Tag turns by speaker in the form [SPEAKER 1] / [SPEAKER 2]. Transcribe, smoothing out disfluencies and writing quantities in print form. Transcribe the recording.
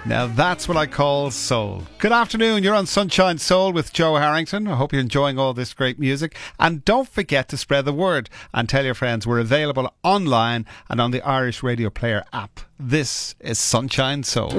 [SPEAKER 1] Now that's what I call soul. Good afternoon, you're on Sunshine Soul with Joe Harrington. I hope you're enjoying all this great music. And don't forget to spread the word and tell your friends we're available online and on the Irish Radio Player app. This is Sunshine Soul.